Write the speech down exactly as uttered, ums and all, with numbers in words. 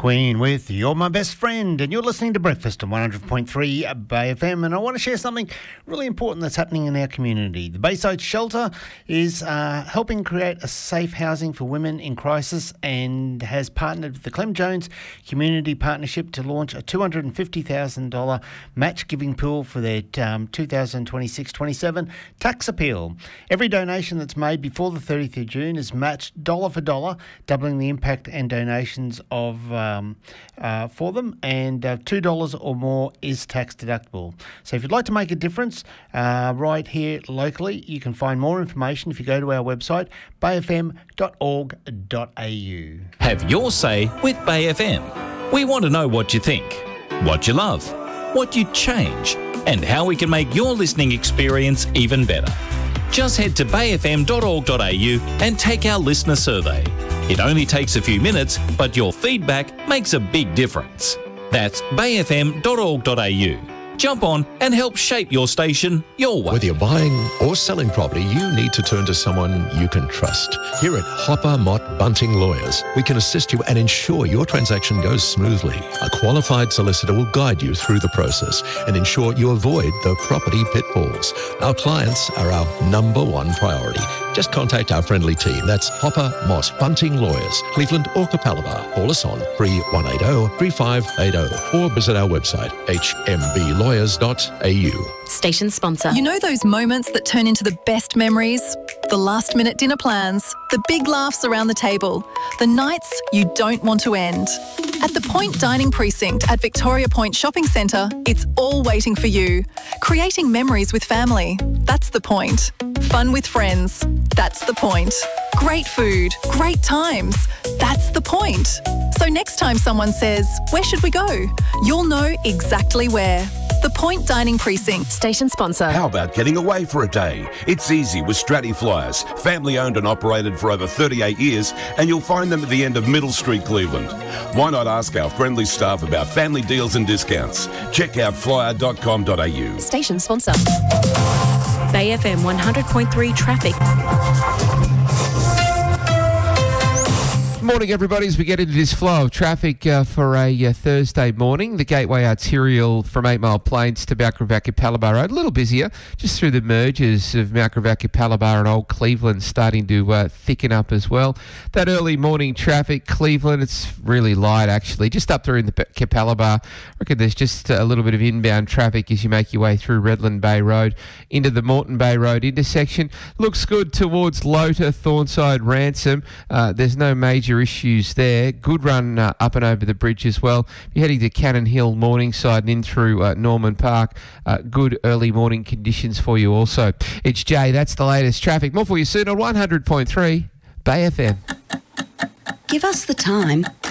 Queen with You're My Best Friend, and you're listening to Breakfast on one hundred point three Bay F M, and I want to share something really important that's happening in our community. The Bayside Shelter is uh, helping create a safe housing for women in crisis and has partnered with the Clem Jones Community Partnership to launch a two hundred fifty thousand dollars match giving pool for their um, two thousand twenty-six twenty-seven tax appeal. Every donation that's made before the thirtieth of June is matched dollar for dollar, doubling the impact and donations of um, uh, for them, and uh, two dollars or more is tax deductible. So if you'd like to make a difference uh, right here locally, you can find more information if you go to our website, bay f m dot org dot a u. Have your say with Bay F M. We want to know what you think, what you love, what you'd change, and how we can make your listening experience even better. Just head to bay f m dot org dot a u and take our listener survey. It only takes a few minutes, but your feedback makes a big difference. That's bay f m dot org dot a u. Jump on and help shape your station your way. Whether you're buying or selling property, you need to turn to someone you can trust. Here at Hopper Mott Bunting Lawyers, we can assist you and ensure your transaction goes smoothly. A qualified solicitor will guide you through the process and ensure you avoid the property pitfalls. Our clients are our number one priority. Just contact our friendly team. That's Hopper Mott Bunting Lawyers, Cleveland or Capalaba. Call us on three one eight zero, three five eight zero or visit our website, h m b lawyers dot a u. Station sponsor. You know those moments that turn into the best memories? The last minute dinner plans, the big laughs around the table, the nights you don't want to end. At the Point Dining Precinct at Victoria Point Shopping Centre, it's all waiting for you. Creating memories with family, that's the point. Fun with friends, that's the point. Great food, great times, that's the point. So next time someone says, "Where should we go?" you'll know exactly where. The Point Dining Precinct. Station sponsor. How about getting away for a day? It's easy with Stratty Flyers, family owned and operated for over thirty-eight years, and you'll find them at the end of Middle Street, Cleveland. Why not ask our friendly staff about family deals and discounts? Check out flyer dot com dot a u. Station sponsor. Bay F M one hundred point three traffic. Morning, everybody, as we get into this flow of traffic uh, for a uh, Thursday morning. The Gateway Arterial from eight Mile Plains to Mount Gravatt Capalaba Road, a little busier, just through the mergers of Mount Gravatt Capalaba and Old Cleveland starting to uh, thicken up as well. That early morning traffic, Cleveland, it's really light actually, just up through in the Capalaba. I reckon there's just a little bit of inbound traffic as you make your way through Redland Bay Road into the Moreton Bay Road intersection. Looks good towards Lota, Thornside, Ransom. Uh, there's no major issues there. Good run uh, up and over the bridge as well. If you're heading to Cannon Hill, Morningside and in through uh, Norman Park, uh, good early morning conditions for you also. It's Jay, that's the latest traffic. More for you soon on one hundred point three Bay F M. Give us the time